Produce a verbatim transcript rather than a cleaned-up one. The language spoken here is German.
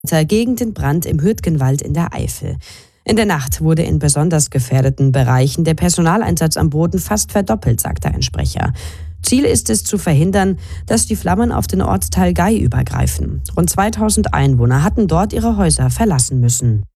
gegen den Brand im Hürtgenwald in der Eifel. In der Nacht wurde in besonders gefährdeten Bereichen der Personaleinsatz am Boden fast verdoppelt, sagte ein Sprecher. Ziel ist es, zu verhindern, dass die Flammen auf den Ortsteil Gay übergreifen. Rund zweitausend Einwohner hatten dort ihre Häuser verlassen müssen.